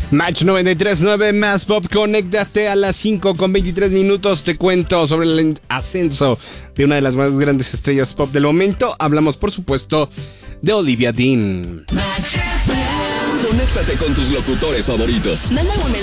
Match 93.9 más pop, conéctate a las 5:23. Te cuento sobre el ascenso de una de las más grandes estrellas pop del momento. Hablamos, por supuesto, de Olivia Dean. Conéctate con tus locutores favoritos. Manda un